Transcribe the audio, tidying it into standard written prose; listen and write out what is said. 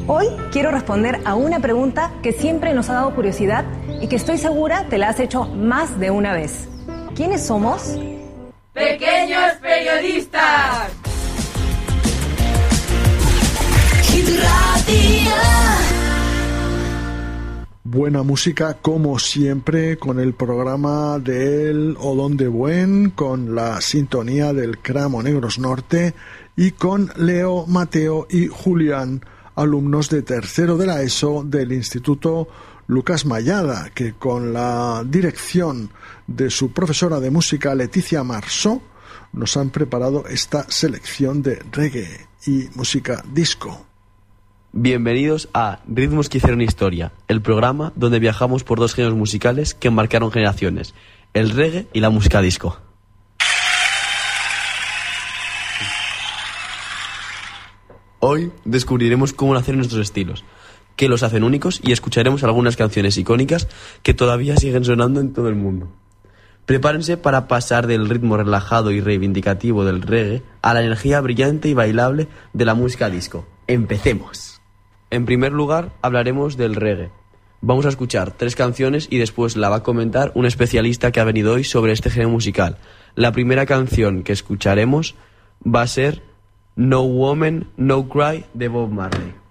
Hoy quiero responder a una pregunta que siempre nos ha dado curiosidad y que estoy segura te la has hecho más de una vez. ¿Quiénes somos? ¡Pequeños periodistas! Buena música, como siempre, con el programa del Odón de Buen, con la sintonía del Cramo Negros Norte y con Leo, Mateo y Julián, alumnos de tercero de la ESO del Instituto Lucas Mayada, que con la dirección de su profesora de música Leticia Marsó nos han preparado esta selección de reggae y música disco. Bienvenidos a Ritmos que hicieron historia, el programa donde viajamos por dos géneros musicales que marcaron generaciones, el reggae y la música disco. Hoy descubriremos cómo nacieron nuestros estilos, qué los hacen únicos y escucharemos algunas canciones icónicas que todavía siguen sonando en todo el mundo. Prepárense para pasar del ritmo relajado y reivindicativo del reggae a la energía brillante y bailable de la música disco. ¡Empecemos! En primer lugar, hablaremos del reggae. Vamos a escuchar 3 canciones y después la va a comentar un especialista que ha venido hoy sobre este género musical. La primera canción que escucharemos va a ser No Woman, No Cry de Bob Marley.